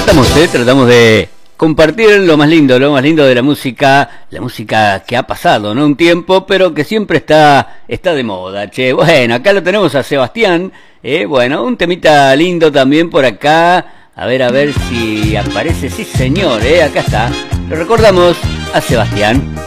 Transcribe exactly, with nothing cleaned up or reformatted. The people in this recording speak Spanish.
tratamos, ¿eh? Tratamos de compartir lo más lindo, lo más lindo de la música, la música que ha pasado, ¿no? Un tiempo, pero que siempre está, está de moda, che. Bueno, acá lo tenemos a Sebastián, ¿eh? Bueno, un temita lindo también por acá. A ver, a ver si aparece. Sí, señor, ¿eh? Acá está. Lo recordamos a Sebastián.